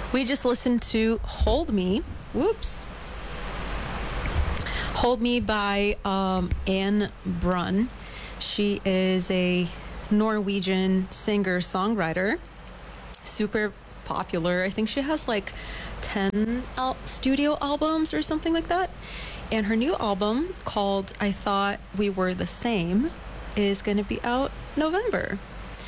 We just listened to Hold Me. Whoops. Hold Me by Anne Brunn. She is a Norwegian singer-songwriter. Super popular. I think she has like 10 studio albums or something like that. And her new album, called I Thought We Were the Same, is going to be out November.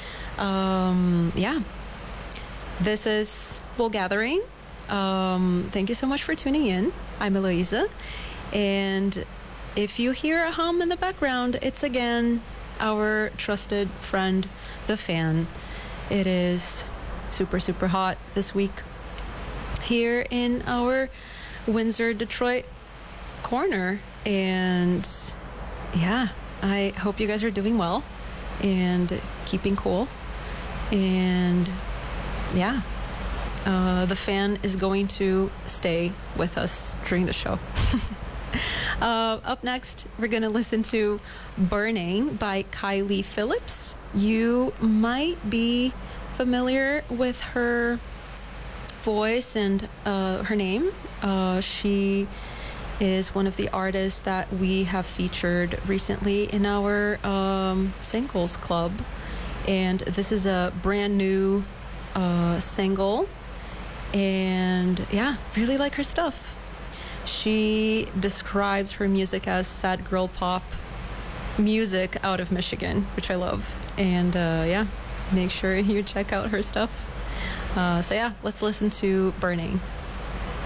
Yeah. This is Bull Gathering. Thank you so much for tuning in. I'm Eloisa. And if you hear a hum in the background, it's again our trusted friend, The Fan. It is super, super hot this week here in our Windsor, Detroit corner. And yeah, I hope you guys are doing well and keeping cool. And yeah, The Fan is going to stay with us during the show. Up next, we're going to listen to Burning by Kylie Phillips. You might be familiar with her voice and her name. She is one of the artists that we have featured recently in our singles club. And this is a brand new single. And yeah, really like her stuff. She describes her music as sad girl pop music out of Michigan, which I love. And yeah, make sure you check out her stuff. So yeah, let's listen to Burning.